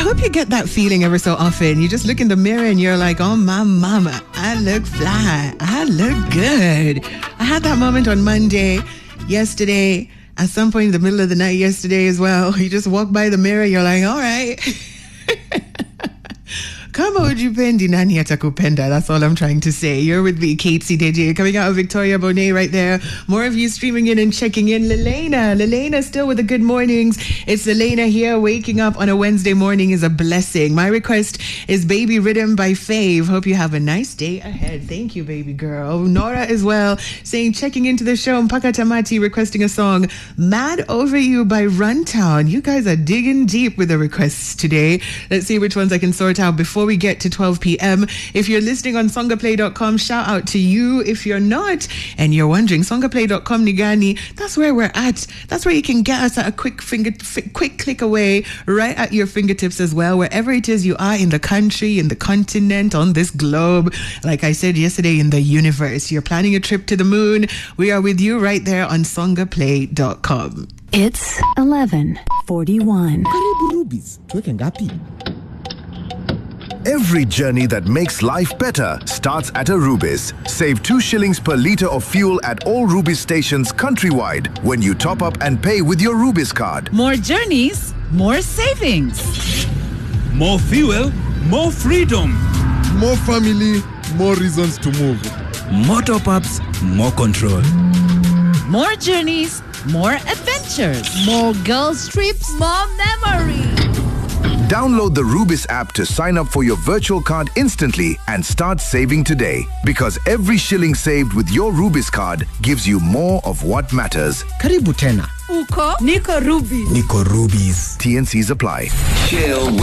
hope you get that feeling ever so often. You just look in the mirror and you're like, oh, my mama, I look fly. I look good. I had that moment on Monday, yesterday, at some point in the middle of the night yesterday as well. You just walk by the mirror, you're like, all right. Kama ujipendi nani atakupenda. That's all I'm trying to say. You're with me, Kate CDJ, coming out of Victoria Bonet right there. More of you streaming in and checking in. Lelena still with the good mornings. It's Lelena here. Waking up on a Wednesday morning is a blessing. My request is Baby Rhythm by Fave. Hope you have a nice day ahead. Thank you, baby girl. Nora as well, saying checking into the show. Mpaka Tamati requesting a song, Mad Over You by Runtown. You guys are digging deep with the requests today. Let's see which ones I can sort out before we get to 12 p.m. If you're listening on songaplay.com, shout out to you. If you're not and you're wondering, songaplay.com nigani, that's where we're at. That's where you can get us at a quick click away, right at your fingertips as well, wherever it is you are in the country, in the continent, on this globe. Like I said yesterday, in the universe. You're planning a trip to the moon. We are with you right there on songaplay.com. It's 11:41. Karibu Rubies, tuweke ngapi? Every journey that makes life better starts at a Rubis. Save 2 shillings per litre of fuel at all Rubis stations countrywide when you top up and pay with your Rubis card. More journeys, more savings. More fuel, more freedom. More family, more reasons to move. More top-ups, more control. More journeys, more adventures. More girls' trips, more memories. Download the Rubis app to sign up for your virtual card instantly and start saving today. Because every shilling saved with your Rubis card gives you more of what matters. Karibu tena. Uko? Niko Rubies. Niko Rubies. T&Cs apply. Chill